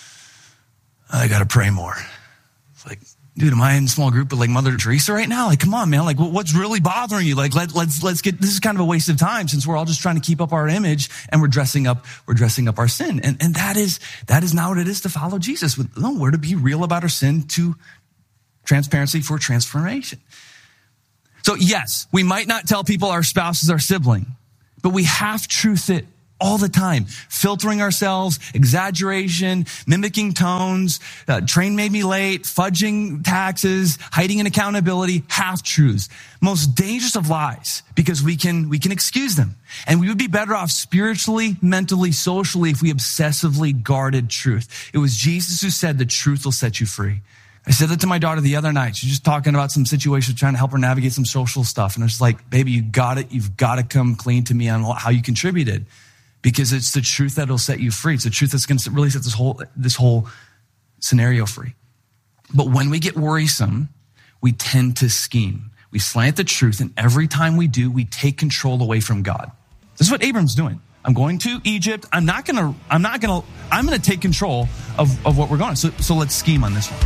I got to pray more. It's like, dude, am I in a small group with Mother Teresa right now? Come on, man. What's really bothering you? Let's get, this is kind of a waste of time since we're all just trying to keep up our image and we're dressing up our sin. And that is not what it is to follow Jesus. We're to be real about our sin, to Transparency for transformation. So yes, we might not tell people our spouse is our sibling, but we half-truth it all the time, filtering ourselves, exaggeration, mimicking tones, train made me late, fudging taxes, hiding in accountability, half-truths. Most dangerous of lies, because we can excuse them. And we would be better off spiritually, mentally, socially if we obsessively guarded truth. It was Jesus who said the truth will set you free. I said that to my daughter the other night. She's just talking about some situation, trying to help her navigate some social stuff. And I was like, baby, you've got to come clean to me on how you contributed. Because it's the truth that'll set you free. It's the truth that's going to really set this whole scenario free. But when we get worrisome, we tend to scheme. We slant the truth, and every time we do, we take control away from God. This is what Abram's doing. I'm going to Egypt. I'm going to take control of what we're going. So let's scheme on this one.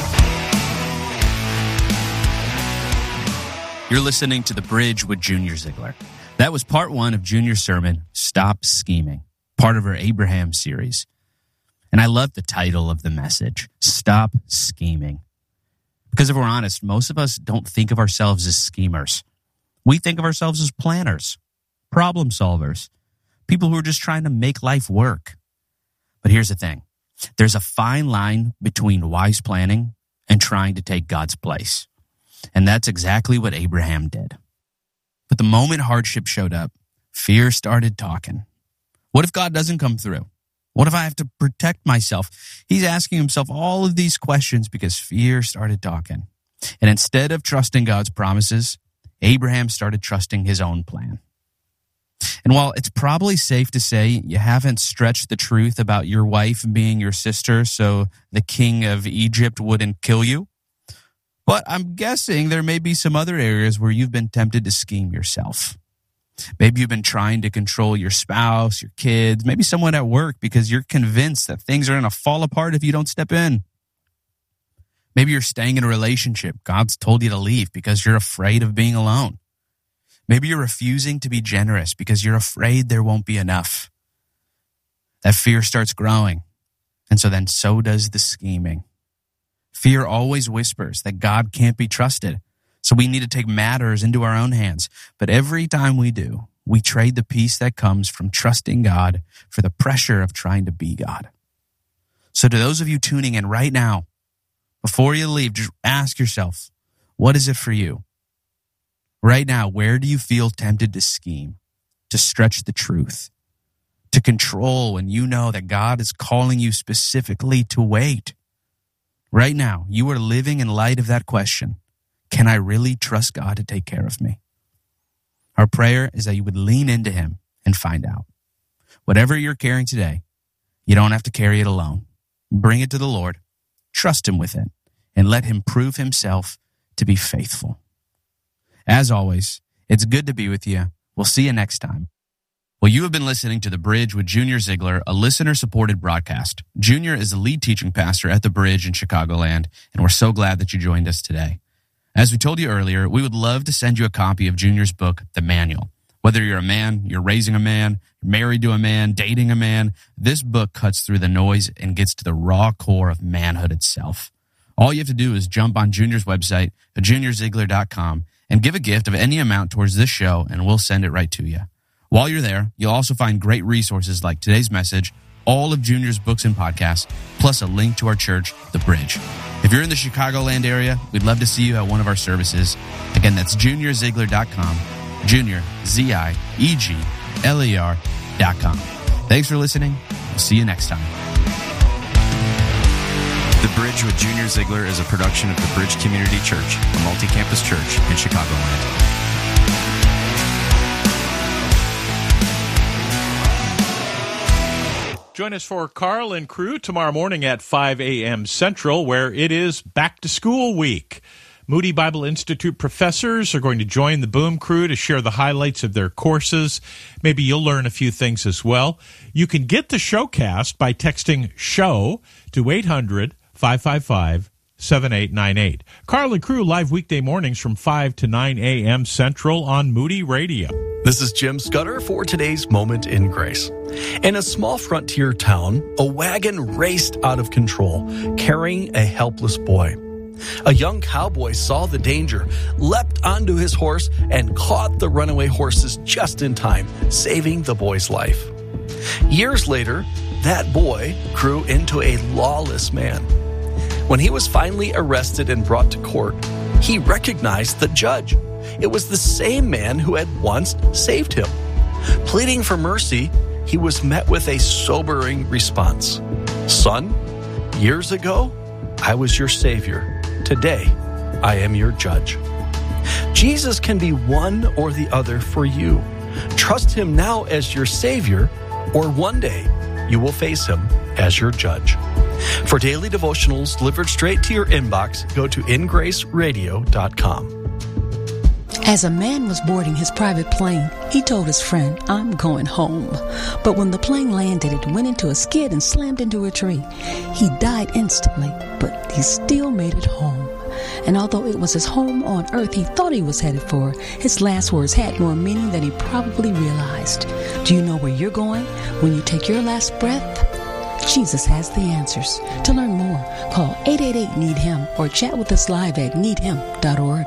You're listening to The Bridge with Junior Ziegler. That was part one of Junior's sermon, Stop Scheming, part of our Abraham series. And I love the title of the message, Stop Scheming. Because if we're honest, most of us don't think of ourselves as schemers. We think of ourselves as planners, problem solvers, people who are just trying to make life work. But here's the thing. There's a fine line between wise planning and trying to take God's place. And that's exactly what Abraham did. But the moment hardship showed up, fear started talking. What if God doesn't come through? What if I have to protect myself? He's asking himself all of these questions because fear started talking. And instead of trusting God's promises, Abraham started trusting his own plan. And while it's probably safe to say you haven't stretched the truth about your wife being your sister so the king of Egypt wouldn't kill you, but I'm guessing there may be some other areas where you've been tempted to scheme yourself. Maybe you've been trying to control your spouse, your kids, maybe someone at work because you're convinced that things are going to fall apart if you don't step in. Maybe you're staying in a relationship God's told you to leave because you're afraid of being alone. Maybe you're refusing to be generous because you're afraid there won't be enough. That fear starts growing, and so does the scheming. Fear always whispers that God can't be trusted, so we need to take matters into our own hands. But every time we do, we trade the peace that comes from trusting God for the pressure of trying to be God. So to those of you tuning in right now, before you leave, just ask yourself, what is it for you? Right now, where do you feel tempted to scheme, to stretch the truth, to control when you know that God is calling you specifically to wait? Right now, you are living in light of that question. Can I really trust God to take care of me? Our prayer is that you would lean into him and find out. Whatever you're carrying today, you don't have to carry it alone. Bring it to the Lord, trust him with it, and let him prove himself to be faithful. As always, it's good to be with you. We'll see you next time. Well, you have been listening to The Bridge with Junior Ziegler, a listener-supported broadcast. Junior is the lead teaching pastor at The Bridge in Chicagoland, and we're so glad that you joined us today. As we told you earlier, we would love to send you a copy of Junior's book, The Manual. Whether you're a man, you're raising a man, married to a man, dating a man, this book cuts through the noise and gets to the raw core of manhood itself. All you have to do is jump on Junior's website, juniorziegler.com, and give a gift of any amount towards this show, and we'll send it right to you. While you're there, you'll also find great resources like today's message, all of Junior's books and podcasts, plus a link to our church, The Bridge. If you're in the Chicagoland area, we'd love to see you at one of our services. Again, that's juniorziegler.com, juniorziegler.com. Thanks for listening. We'll see you next time. The Bridge with Junior Ziegler is a production of The Bridge Community Church, a multi-campus church in Chicagoland. Join us for Carl and crew tomorrow morning at 5 a.m. Central, where it is back to school week. Moody Bible Institute professors are going to join the Boom crew to share the highlights of their courses. Maybe you'll learn a few things as well. You can get the showcast by texting SHOW to 800-555-7898. Carl and crew live weekday mornings from 5 to 9 a.m. Central on Moody Radio. This is Jim Scudder for today's Moment in Grace. In a small frontier town, a wagon raced out of control, carrying a helpless boy. A young cowboy saw the danger, leapt onto his horse, and caught the runaway horses just in time, saving the boy's life. Years later, that boy grew into a lawless man. When he was finally arrested and brought to court, he recognized the judge. It was the same man who had once saved him. Pleading for mercy, he was met with a sobering response. Son, years ago, I was your savior. Today, I am your judge. Jesus can be one or the other for you. Trust him now as your savior, or one day you will face him as your judge. For daily devotionals delivered straight to your inbox, go to ingraceradio.com. As a man was boarding his private plane, he told his friend, "I'm going home." But when the plane landed, it went into a skid and slammed into a tree. He died instantly, but he still made it home. And although it was his home on earth he thought he was headed for, his last words had more meaning than he probably realized. Do you know where you're going when you take your last breath? Jesus has the answers. To learn more, call 888-NEED-HIM or chat with us live at needhim.org.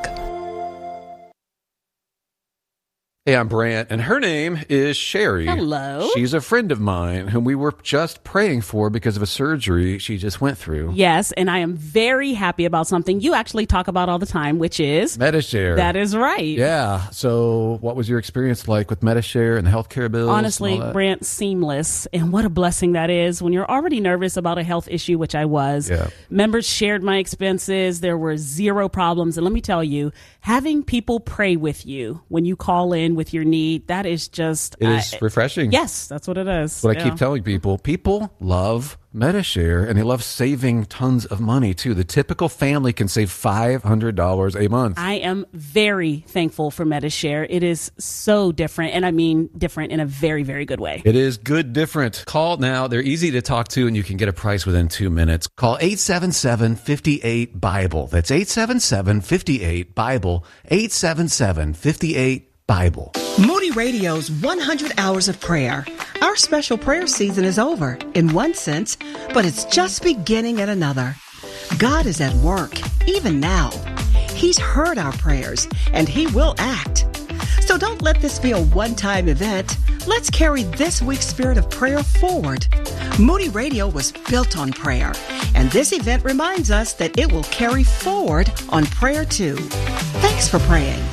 Hey, I'm Brant, and her name is Sherry. Hello. She's a friend of mine whom we were just praying for because of a surgery she just went through. Yes, and I am very happy about something you actually talk about all the time, which is Medi-Share. That is right. Yeah. So what was your experience like with Medi-Share and the healthcare bills? Honestly, Brant, seamless. And what a blessing that is when you're already nervous about a health issue, which I was. Yeah. Members shared my expenses. There were zero problems. And let me tell you, having people pray with you when you call in with your need, that is just... It is refreshing. Yes, that's what it is. What I keep telling people, people love Medi-Share, and they love saving tons of money, too. The typical family can save $500 a month. I am very thankful for Medi-Share. It is so different, and I mean different in a very, very good way. It is good different. Call now. They're easy to talk to, and you can get a price within 2 minutes. Call 877-58-BIBLE. That's 877-58-BIBLE. 877-58-BIBLE. Moody Radio's 100 Hours of Prayer. Our special prayer season is over, in one sense, but it's just beginning in another. God is at work, even now. He's heard our prayers, and He will act. So don't let this be a one-time event. Let's carry this week's spirit of prayer forward. Moody Radio was built on prayer, and this event reminds us that it will carry forward on prayer too. Thanks for praying.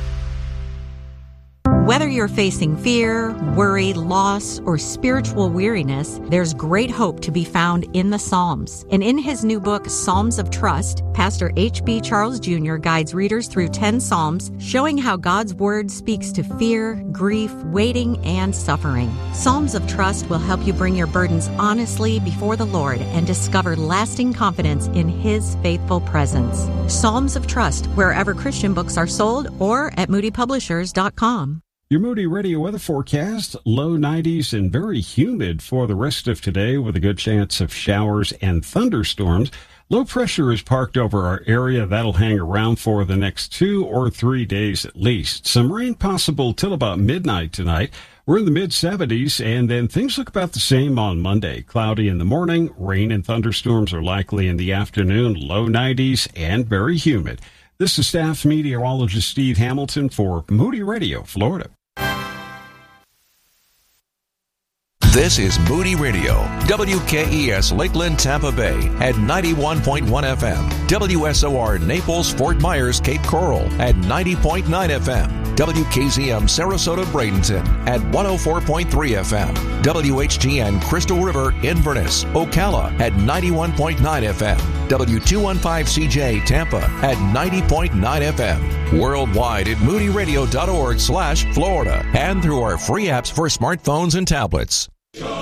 Whether you're facing fear, worry, loss, or spiritual weariness, there's great hope to be found in the Psalms. And in his new book, Psalms of Trust, Pastor H.B. Charles Jr. guides readers through 10 Psalms, showing how God's Word speaks to fear, grief, waiting, and suffering. Psalms of Trust will help you bring your burdens honestly before the Lord and discover lasting confidence in His faithful presence. Psalms of Trust, wherever Christian books are sold, or at moodypublishers.com. Your Moody Radio weather forecast, low 90s and very humid for the rest of today with a good chance of showers and thunderstorms. Low pressure is parked over our area. That'll hang around for the next 2 or 3 days at least. Some rain possible till about midnight tonight. We're in the mid-70s, and then things look about the same on Monday. Cloudy in the morning, rain and thunderstorms are likely in the afternoon, low 90s and very humid. This is staff meteorologist Steve Hamilton for Moody Radio, Florida. This is Moody Radio, WKES Lakeland, Tampa Bay at 91.1 FM, WSOR Naples, Fort Myers, Cape Coral at 90.9 FM, WKZM Sarasota, Bradenton at 104.3 FM, WHTN Crystal River, Inverness, Ocala at 91.9 FM, W215CJ Tampa at 90.9 FM, worldwide at moodyradio.org/Florida, and through our free apps for smartphones and tablets.